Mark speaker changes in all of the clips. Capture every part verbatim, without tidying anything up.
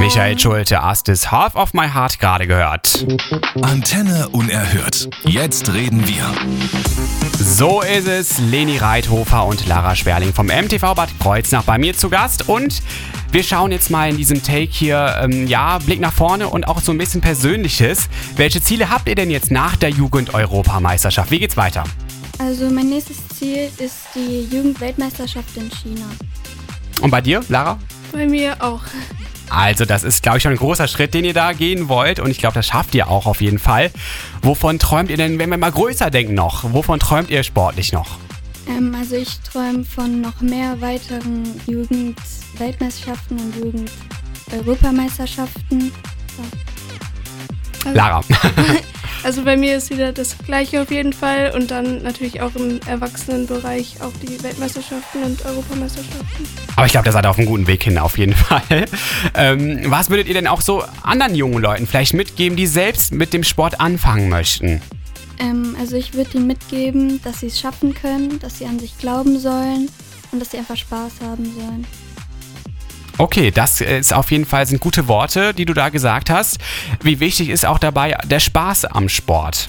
Speaker 1: Michael Schulte, hast es Half of My Heart gerade gehört.
Speaker 2: Antenne unerhört. Jetzt reden wir.
Speaker 1: So ist es. Leni Reithofer und Lara Sperling vom M T V Bad Kreuznach bei mir zu Gast. Und wir schauen jetzt mal in diesem Take hier, ähm, ja, Blick nach vorne und auch so ein bisschen Persönliches. Welche Ziele habt ihr denn jetzt nach der Jugend-Europameisterschaft? Wie geht's weiter?
Speaker 3: Also mein nächstes Ziel ist die Jugendweltmeisterschaft in China.
Speaker 1: Und bei dir, Lara?
Speaker 4: Bei mir auch.
Speaker 1: Also das ist, glaube ich, schon ein großer Schritt, den ihr da gehen wollt. Und ich glaube, das schafft ihr auch auf jeden Fall. Wovon träumt ihr denn, wenn wir mal größer denken noch? Wovon träumt ihr sportlich noch?
Speaker 3: Ähm, also ich träume von noch mehr weiteren Jugendweltmeisterschaften und Jugend-Europameisterschaften. So.
Speaker 4: Also,
Speaker 1: Lara.
Speaker 4: Also bei mir ist wieder das Gleiche auf jeden Fall und dann natürlich auch im Erwachsenenbereich auch die Weltmeisterschaften und Europameisterschaften.
Speaker 1: Aber ich glaube, da seid ihr auf einem guten Weg hin, auf jeden Fall. Ähm, was würdet ihr denn auch so anderen jungen Leuten vielleicht mitgeben, die selbst mit dem Sport anfangen möchten?
Speaker 3: Ähm, also ich würde ihnen mitgeben, dass sie es schaffen können, dass sie an sich glauben sollen und dass sie einfach Spaß haben sollen.
Speaker 1: Okay, das ist auf jeden Fall sind gute Worte, die du da gesagt hast. Wie wichtig ist auch dabei der Spaß am Sport?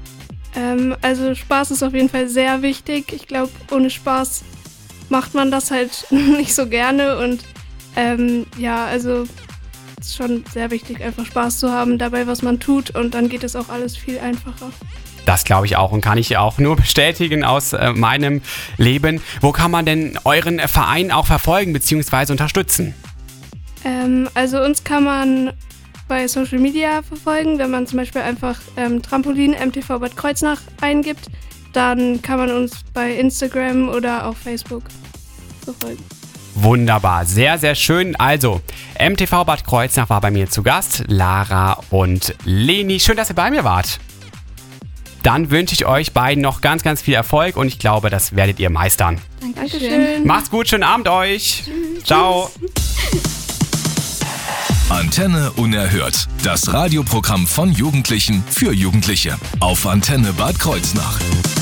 Speaker 4: Ähm, also Spaß ist auf jeden Fall sehr wichtig. Ich glaube, ohne Spaß macht man das halt nicht so gerne und ähm, ja, also es ist schon sehr wichtig, einfach Spaß zu haben dabei, was man tut und dann geht es auch alles viel einfacher.
Speaker 1: Das glaube ich auch und kann ich auch nur bestätigen aus äh, meinem Leben. Wo kann man denn euren Verein auch verfolgen bzw. unterstützen?
Speaker 4: Ähm, also uns kann man bei Social Media verfolgen, wenn man zum Beispiel einfach ähm, Trampolin M T V Bad Kreuznach eingibt, dann kann man uns bei Instagram oder auf Facebook verfolgen.
Speaker 1: Wunderbar, sehr, sehr schön. Also, M T V Bad Kreuznach war bei mir zu Gast, Lara und Leni. Schön, dass ihr bei mir wart. Dann wünsche ich euch beiden noch ganz, ganz viel Erfolg und ich glaube, das werdet ihr meistern.
Speaker 4: Dankeschön.
Speaker 1: Macht's gut, schönen Abend euch. Tschüss. Ciao.
Speaker 2: Antenne unerhört. Das Radioprogramm von Jugendlichen für Jugendliche. Auf Antenne Bad Kreuznach.